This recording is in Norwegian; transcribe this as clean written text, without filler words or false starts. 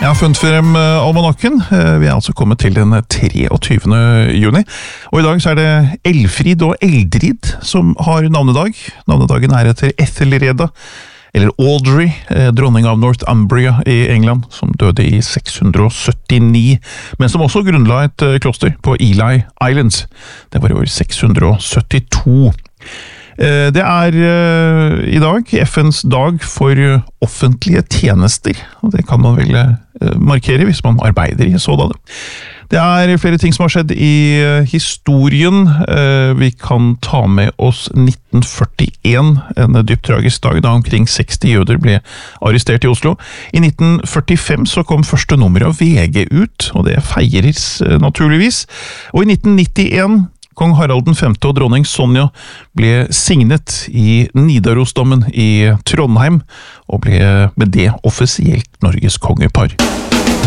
Jeg har funnet frem almanakken. Vi er altså kommet til den 23. juni. Og i dag så er det Elfrid og Eldrid som har navnedag. Navnedagen er etter Ethelreda, eller Audrey, dronning av Northumbria i England, som døde i 679, men som også grunnla et kloster på Ely Islands. Det var i år 672. Det er i dag FNs dag for offentlige tjenester, og det kan man vel markere hvis man arbeider i sådan. Det er flere ting som har skjedd i historien. Vi kan ta med oss 1941, en dypt tragisk dag da omkring 60 jøder ble arrestert i Oslo. I 1945 så kom første nummer av VG ut, og det feires naturligvis. Og i 1991 Kong Harald V og dronning Sonja ble signet i Nidarosdomen i Trondheim, og ble med det offisielt Norges kongepar.